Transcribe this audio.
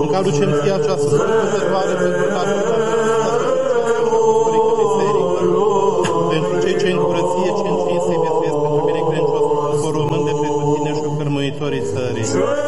ca lucenția aceasta scăpătătoare pentru pentru cei ce în curăție, ce în cinste viețuiesc, pentru binecredincios, corunând de pretutine și cărmuitorii țării.